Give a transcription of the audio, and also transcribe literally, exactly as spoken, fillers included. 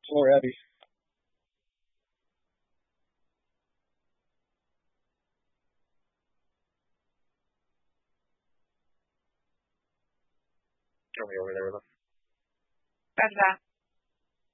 Floor Abby. Throw me over there with him. Roger that.